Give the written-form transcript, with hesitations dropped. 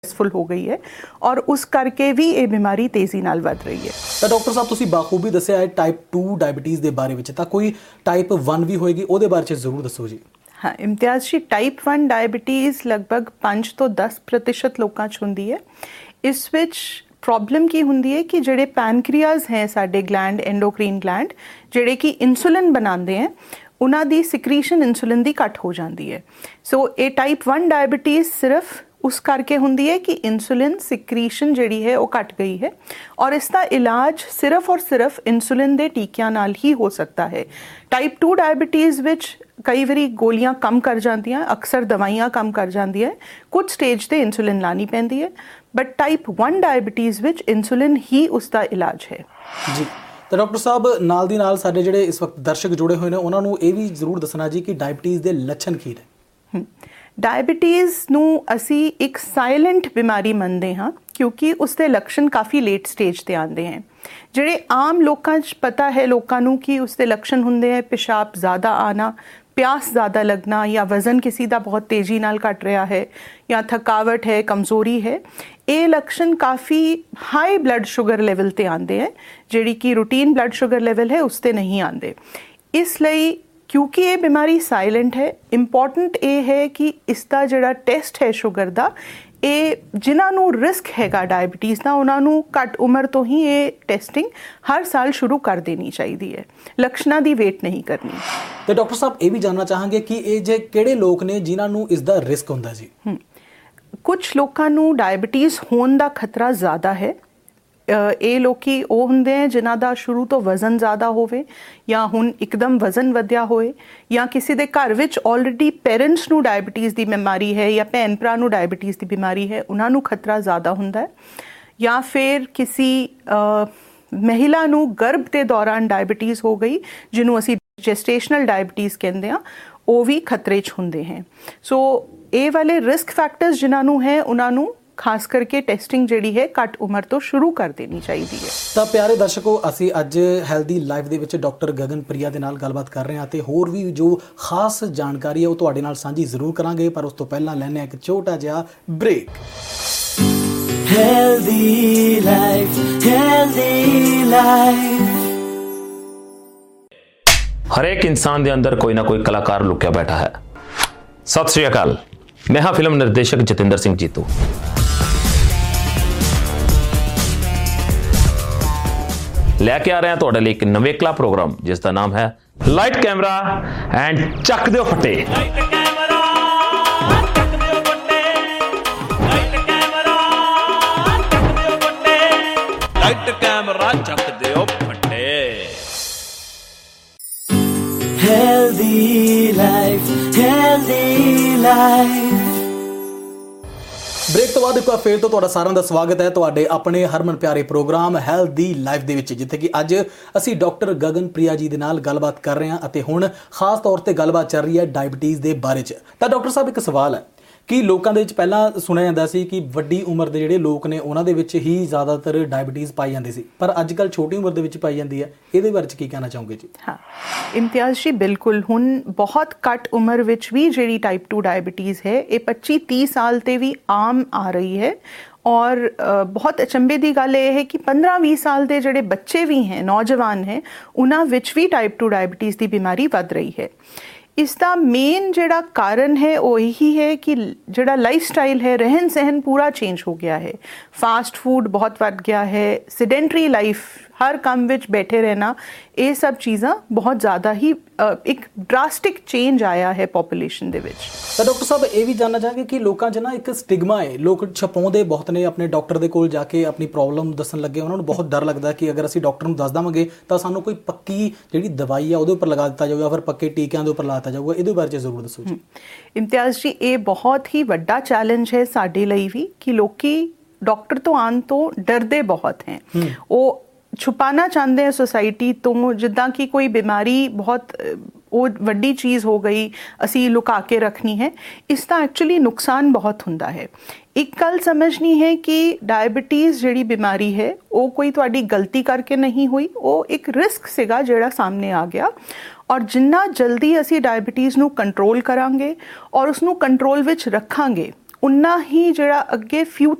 Successful हो गई है और उस करके भी ये बीमारी तेजी नाल वध रही है। तो डॉक्टर साहब तुसीं बाखूबी दस्सिया है टाइप 2 डायबिटीज़ के बारे में, तो कोई टाइप 1 भी होएगी ਉਹਦੇ ਬਾਰੇ जरूर दसो जी। हाँ इम्तियाज़ जी, टाइप 1 डायबिटीज़ लगभग 5 ਤੋਂ 10% लोगों च हुंदी है। इस विच प्रॉब्लम की हुंदी है कि जिहड़े पैनक्रियाज हैं साडे ग्लैंड एंडोक्रीन ग्लैंड जिहड़े कि इंसुलिन बनाते हैं उन्हां दी सिक्रीशन इंसुलिन दी घट हो जाती है। सो ये टाइप 1 डायबिटीज़ सिर्फ उस करके हुंदी है कि इंसुलिन सिक्रीशन जिहड़ी है वो घट गई है और इसका इलाज सिर्फ और सिर्फ इंसुलिन दे टीकियां नाल ही हो सकता है। टाइप 2 डायबिटीज़ विच कई बारी गोलियां कम कर जांदियां, अक्सर दवाइयां कम कर जांदियां, कुछ स्टेज ते इंसुलिन लानी पैंदी है, but type 1 diabetes which insulin ही उसका इलाज है जी। तो डॉक्टर साहब नाल दी नाल साडे जिहड़े इस वक्त दर्शक जुड़े हुए ने उन्हां नूं ये भी जरूर दसना जी कि डायबिटीज़ दे लक्षण की ने। डायबिटीज़ नूं असी एक साइलेंट बीमारी मनते हाँ क्योंकि उसके लक्षण काफ़ी लेट स्टेज ते आते हैं। जिहड़े आम लोकां च पता है लोकां नूं कि उसके लक्षण हुंदे हैं पेशाब ज़्यादा आना, प्यास ज़्यादा लगना या वज़न किसी का बहुत तेज़ी नाल घट रहा है या थकावट है, कमज़ोरी है। ये लक्षण काफ़ी हाई ब्लड शुगर लेवल ते आते हैं जिहड़ी कि रूटीन ब्लड शुगर लेवल है उसते नहीं आते। इसलिए क्योंकि ये बीमारी साइलेंट है, इंपॉर्टेंट ये है कि इसका जिहड़ा टेस्ट है शुगर का ये जिन्होंने रिस्क हैगा डायबिटीज़ का उन्होंने घट उम्र तो ही ये टेस्टिंग हर साल शुरू कर देनी चाहिए है, लक्षणों की वेट नहीं करनी। तो डॉक्टर साहब ये भी जानना चाहेंगे कि ये जे किहड़े लोग ने जिन्होंने इसका रिस्क हुंदा जी। कुछ लोगों को डायबिटीज़ होने का खतरा ज़्यादा है। ये लोग वो होंदे हैं जिन्हां दा शुरू तो वज़न ज़्यादा होवे या हुण एकदम वज़न वधिया होए या किसी दे घर विच ऑलरेडी पेरेंट्स नूं डायबिटीज़ की बीमारी है या भैन भरा नूं डायबिटीज़ की बीमारी है उन्हां नूं खतरा ज़्यादा हुंदा है या फिर किसी महिला नूं गर्भ के दौरान डायबिटीज़ हो गई जिन्हों असी जेस्टेशनल डायबिटीज़ कहते हैं वो भी खतरे च हुंदे हैं। सो ये वाले रिस्क फैक्टर्स जिन्हों है उन्होंने खास करके टेस्टिंग जिहड़ी है घट उम्र तो शुरू कर देनी चाहिए है। तो प्यारे दर्शकों असी अज हैल्दी लाइफ दे विच डॉक्टर गगन प्रिया दे नाल गलबात कर रहे हैं ते होर भी जो खास जानकारी है वो तुहाडे नाल साझी जरूर करांगे, पर उस तो पहला लैने एक छोटा जिहा break. Healthy life, healthy life. हर एक इंसान दे अंदर कोई ना कोई कलाकार लुकिया बैठा है। सत श्री अकाल, मैं हाँ फिल्म निर्देशक जतिंदर सिंह जीतू। लैके आ रहे हैं तुहाडे लई एक नवेकला प्रोग्राम जिसका नाम है लाइट कैमरा एंड चक दिओ फट्टे। लाइट कैमरा चक दिओ फट्टे। Healthy life, healthy life. Break तो बाद एक बार फिर तो तुहाडा सारिਆਂ ਦਾ स्वागत है तुहाडे अपने हरमन प्यारे प्रोग्राम हैल्दी लाइफ ਦੇ ਵਿੱਚ ਜਿੱਥੇ ਕਿ ਅੱਜ ਅਸੀਂ ਡਾਕਟਰ ਗਗਨ ਪ੍ਰਿਆ ਜੀ ਦੇ ਨਾਲ ਗੱਲਬਾਤ ਕਰ ਰਹੇ ਹਾਂ ਅਤੇ ਹੁਣ ਖਾਸ ਤੌਰ ਤੇ ਗੱਲਬਾਤ ਚੱਲ ਰਹੀ ਹੈ ਡਾਇਬੀਟੀਜ਼ ਦੇ ਬਾਰੇ 'ਚ। ਤਾਂ ਡਾਕਟਰ ਸਾਹਿਬ ਇੱਕ ਸਵਾਲ ਹੈ ਕਿ ਲੋਕਾਂ ਦੇ ਵਿੱਚ ਪਹਿਲਾਂ ਸੁਣਿਆ ਜਾਂਦਾ ਸੀ ਕਿ ਵੱਡੀ ਉਮਰ ਦੇ ਜਿਹੜੇ ਲੋਕ ਨੇ ਉਹਨਾਂ ਦੇ ਵਿੱਚ ਹੀ ਜ਼ਿਆਦਾਤਰ ਡਾਇਬੀਟੀਜ਼ ਪਾਈ ਜਾਂਦੀ ਸੀ, ਪਰ ਅੱਜ ਕੱਲ੍ਹ ਛੋਟੀ ਉਮਰ ਦੇ ਵਿੱਚ ਪਾਈ ਜਾਂਦੀ ਹੈ। ਇਹਦੇ ਬਾਰੇ 'ਚ ਕੀ ਕਹਿਣਾ ਚਾਹੋਗੇ ਜੀ? हाँ इम्तियाज़ जी, बिल्कुल हुण बहुत घट उम्र विच भी जिहड़ी टाइप 2 डायबिटीज़ है ये 25-30 साल ते भी आम आ रही है और बहुत अचंभे की गल यह है कि 15-20 साल के जोड़े बच्चे भी हैं, नौजवान हैं, उन्हां विच भी टाइप 2 डायबिटीज़ की बीमारी वध रही है। इसका मेन जिहड़ा कारण है वो यही है कि जिहड़ा लाइफ स्टाइल है, रहन सहन पूरा चेंज हो गया है। फास्ट फूड बहुत बढ़ गया है, सीडेंटरी लाइफ, हर काम विच बैठे रहना, ये सब चीज़ां बहुत ज़्यादा ही एक ड्रास्टिक चेंज आया है पॉपूलेशन दे विच। तो डॉक्टर साहब ये भी जानना चाहांगे कि लोगों च ना एक स्टिग्मा है, लोग छपाउंदे बहुत ने अपने डॉक्टर दे कोल जाके अपनी प्रॉब्लम दसन लगे उन्होंने बहुत डर लगता कि अगर असीं डॉक्टर नूं दस देवांगे तो सानूं कोई पक्की जिहड़ी दवाई है उहदे उपर लगा दिता जाऊगा, फिर पक्के टीकिਆਂ ਦੇ ਉੱਪਰ ਲਾ ਦਿੱਤਾ जाऊगा। ਇਹਦੇ ਬਾਰੇ जरूर दसो जी। इम्तियाज़ जी, ये बहुत ही वड्डा चैलेंज है साडे लई भी कि लोकी डॉक्टर तो आने तो डरदे बहुत हैं। वो छुपाना चाहते हैं सोसाइटी तो जिद्दां कि कोई बीमारी बहुत वो वड्डी चीज़ हो गई असी लुका के रखनी है। इसका एक्चुअली नुकसान बहुत हुंदा है। एक गल समझनी है कि डायबिटीज़ जिहड़ी बीमारी है वो कोई तुहाडी गलती करके नहीं हुई, वो एक रिस्क सीगा जिहड़ा सामने आ गया और जिन्ना जल्दी असी डायबिटीज़ नूं कंट्रोल करांगे और उसनूं कंट्रोल विच रखांगे ਉਨਾ ਹੀ ਜਿਹੜਾ ਅੱਗੇ